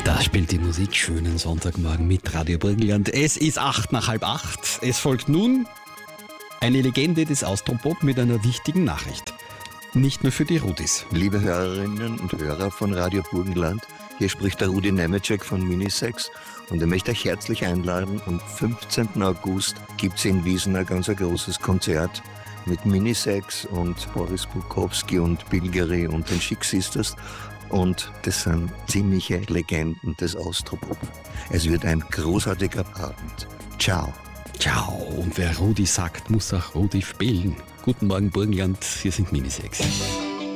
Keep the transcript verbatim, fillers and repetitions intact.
Da spielt die Musik. Schönen Sonntagmorgen mit Radio Burgenland. Es ist acht nach halb acht. Es folgt nun eine Legende des Austropop mit einer wichtigen Nachricht. Nicht nur für die Rudis. Liebe Hörerinnen und Hörer von Radio Burgenland, hier spricht der Rudi Nemeczek von Minisex und ich möchte euch herzlich einladen. Am fünfzehnten August gibt es in Wiesn ein ganz ein großes Konzert mit Minisex und Boris Bukowski und Bilgeri und den Chic Sisters. Und das sind ziemliche Legenden des Austropop. Es wird ein großartiger Abend. Ciao. Ciao. Und wer Rudi sagt, muss auch Rudi spielen. Guten Morgen Burgenland, hier sind Minisex.